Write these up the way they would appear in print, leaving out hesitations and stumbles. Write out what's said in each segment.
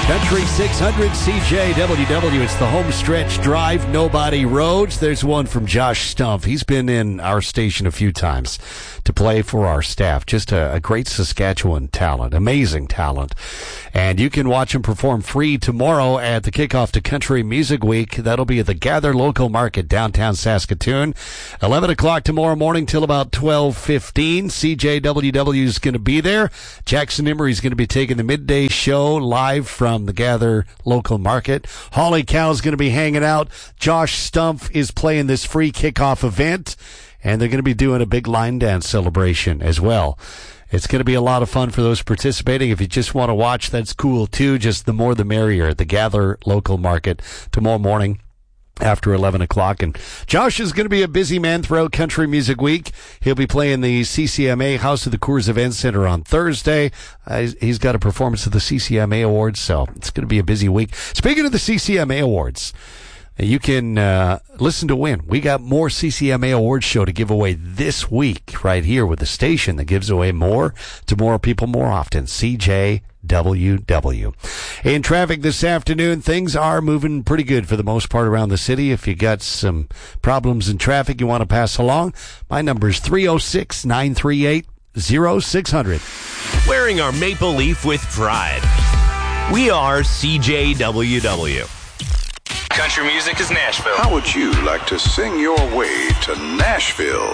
Country 600 CJWW. It's the home stretch drive, nobody roads. There's one from Josh Stumpf. He's been in our station a few times to play for our staff. Just a great Saskatchewan talent, amazing talent. And you can watch him perform free tomorrow at the kickoff to Country Music Week. That'll be at the Gather Local Market, downtown Saskatoon. 11 o'clock tomorrow morning till about 12:15. CJWW is going to be there. Jackson Emery is going to be taking the midday show live from the Gather Local Market. Holly Cow's going to be hanging out. Josh Stumpf is playing this free kickoff event, and they're going to be doing a big line dance celebration as well. It's going to be a lot of fun for those participating. If you just want to watch, that's cool too. Just the more the merrier at the Gather Local Market tomorrow morning after 11 o'clock. And Josh is going to be a busy man throughout Country Music Week. He'll be playing the CCMA House of the Coors Event Center on Thursday. He's got a performance at the CCMA Awards, so it's going to be a busy week. Speaking of the CCMA Awards, you can listen to win. We got more CCMA Awards show to give away this week right here with the station that gives away more to more people more often. CJWW. In traffic this afternoon, things are moving pretty good for the most part around the city. If you got some problems in traffic you want to pass along, my number is 306-938-0600. Wearing our maple leaf with pride. We are CJWW. Country music is Nashville. How would you like to sing your way to Nashville?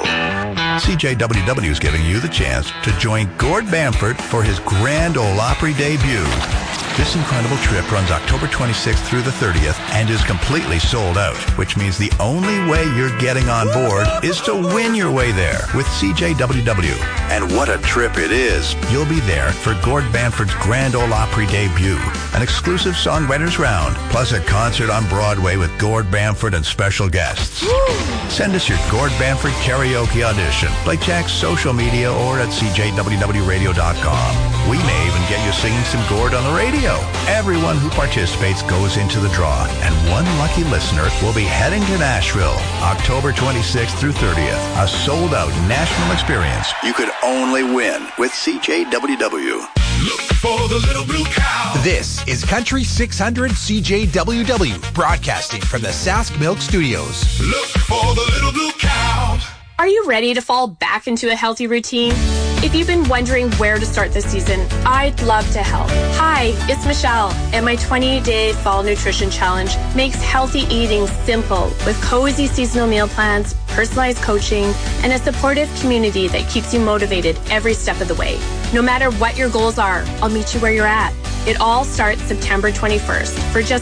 CJWW is giving you the chance to join Gord Bamford for his Grand Ole Opry debut. This incredible trip runs October 26th through the 30th and is completely sold out, which means the only way you're getting on board is to win your way there with CJWW. And what a trip it is. You'll be there for Gord Bamford's Grand Ole Opry debut, an exclusive songwriters round, plus a concert on Broadway with Gord Bamford and special guests. Send us your Gord Bamford karaoke audition by Jack's social media or at CJWWradio.com. We may even get you singing some Gord on the radio. Everyone who participates goes into the draw, and one lucky listener will be heading to Nashville October 26th through 30th. A sold-out national experience You could only win with CJWW. Look for the little blue cow. This is Country 600 CJWW, broadcasting from the Sask Milk Studios. Look for the little blue cow. Are you ready to fall back into a healthy routine? If you've been wondering where to start this season, I'd love to help. Hi, it's Michelle, and my 20-day fall nutrition challenge makes healthy eating simple with cozy seasonal meal plans, personalized coaching, and a supportive community that keeps you motivated every step of the way. No matter what your goals are, I'll meet you where you're at. It all starts September 21st for just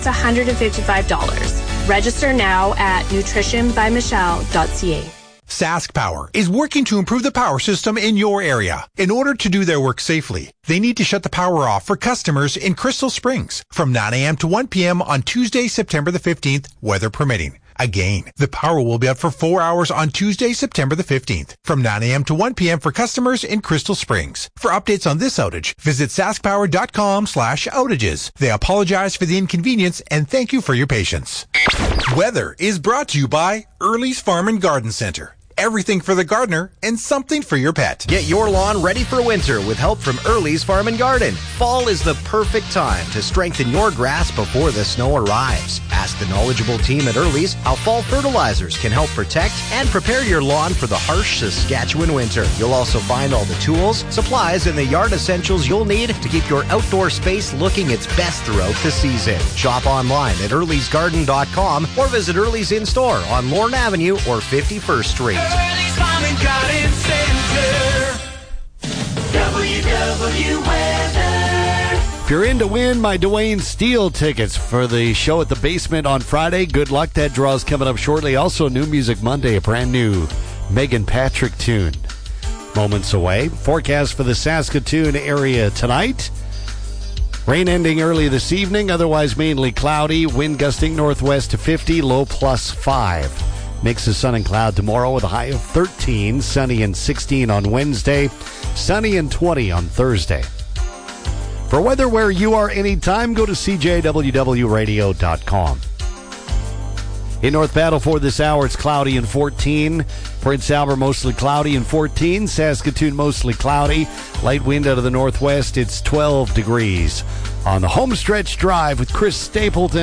$155. Register now at nutritionbymichelle.ca. Sask Power is working to improve the power system in your area. In order to do their work safely, they need to shut the power off for customers in Crystal Springs from 9 a.m. to 1 p.m. on Tuesday, September the 15th, weather permitting. Again, the power will be out for 4 hours on Tuesday, September the 15th, from 9 a.m. to 1 p.m. for customers in Crystal Springs. For updates on this outage, visit saskpower.com/outages. They apologize for the inconvenience and thank you for your patience. Weather is brought to you by Early's Farm and Garden Center. Everything for the gardener and something for your pet. Get your lawn ready for winter with help from Early's Farm and Garden. Fall is the perfect time to strengthen your grass before the snow arrives. Ask the knowledgeable team at Early's how fall fertilizers can help protect and prepare your lawn for the harsh Saskatchewan winter. You'll also find all the tools, supplies, and the yard essentials you'll need to keep your outdoor space looking its best throughout the season. Shop online at earlysgarden.com or visit Early's in-store on Lorne Avenue or 51st Street. Early's Farm and Garden Center. WW Weather. If you're in to win my Dwayne Steele tickets for the show at the Basement on Friday, good luck. That draw's coming up shortly. Also, New Music Monday, a brand new Megan Patrick tune moments away. Forecast for the Saskatoon area tonight. Rain ending early this evening, otherwise mainly cloudy. Wind gusting northwest to 50, low +5. Mix of sun and cloud tomorrow with a high of 13, sunny and 16 on Wednesday, sunny and 20 on Thursday. For weather where you are anytime, go to CJWWradio.com. In North Battleford this hour, it's cloudy and 14. Prince Albert, mostly cloudy and 14. Saskatoon, mostly cloudy. Light wind out of the northwest, it's 12 degrees. on the Homestretch Drive with Chris Stapleton.